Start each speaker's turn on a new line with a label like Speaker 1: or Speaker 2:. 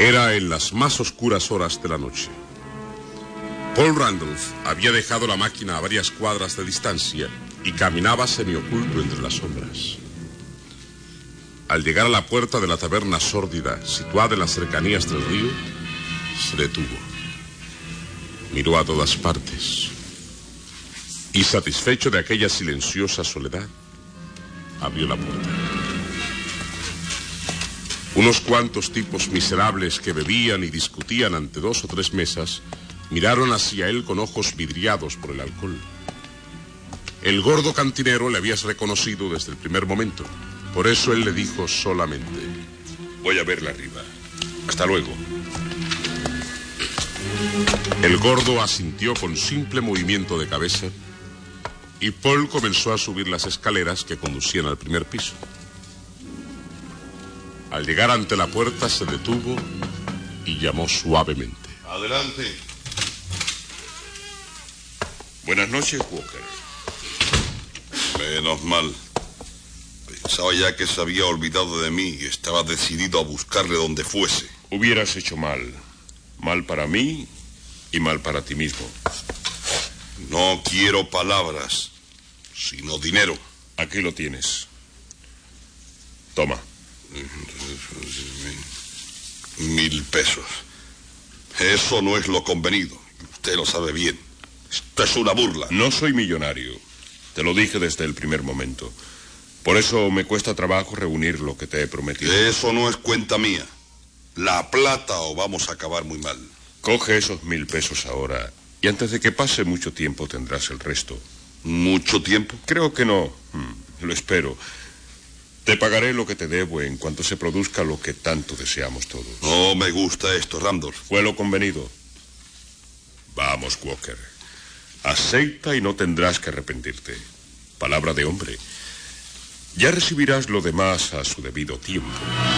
Speaker 1: Era en las más oscuras horas de la noche. Paul Randolph había dejado la máquina a varias cuadras de distancia y caminaba semioculto entre las sombras. Al llegar a la puerta de la taberna sórdida, situada en las cercanías del río, se detuvo. Miró a todas partes y, satisfecho de aquella silenciosa soledad, abrió la puerta. Unos cuantos tipos miserables que bebían y discutían ante 2 o 3 mesas miraron hacia él con ojos vidriados por el alcohol. El gordo cantinero le había reconocido desde el primer momento. Por eso él le dijo solamente:
Speaker 2: voy a verla arriba. Hasta luego.
Speaker 1: El gordo asintió con simple movimiento de cabeza y Paul comenzó a subir las escaleras que conducían al primer piso. Al llegar ante la puerta se detuvo y llamó suavemente.
Speaker 2: Adelante. Buenas noches, Walker.
Speaker 3: Menos mal. Pensaba ya que se había olvidado de mí y estaba decidido a buscarle donde fuese.
Speaker 2: Hubieras hecho mal. Mal para mí y mal para ti mismo.
Speaker 3: No quiero palabras, sino dinero.
Speaker 2: Aquí lo tienes. Toma.
Speaker 3: 1000 pesos. Eso no es lo convenido. Usted lo sabe bien. Esto es una burla.
Speaker 2: No soy millonario. Te lo dije desde el primer momento. Por eso me cuesta trabajo reunir lo que te he prometido.
Speaker 3: Eso no es cuenta mía. La plata o vamos a acabar muy mal.
Speaker 2: Coge esos 1000 pesos ahora y antes de que pase mucho tiempo tendrás el resto.
Speaker 3: ¿Mucho tiempo?
Speaker 2: Creo que no. Lo espero. Te pagaré lo que te debo en cuanto se produzca lo que tanto deseamos todos.
Speaker 3: No me gusta esto, Randolph.
Speaker 2: Fue lo convenido. Vamos, Walker. Acepta y no tendrás que arrepentirte. Palabra de hombre. Ya recibirás lo demás a su debido tiempo.